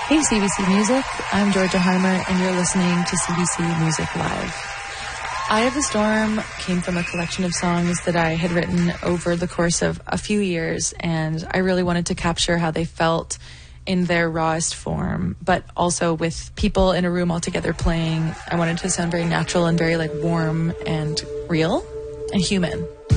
Hey CBC Music, I'm Georgia Harmer and you're listening to CBC Music Live. Eye of the Storm came from a collection of songs that I had written over the course of a few years, and I really wanted to capture how they felt in their rawest form, but also with people in a room all together playing. I wanted to sound very natural and very warm and real and human.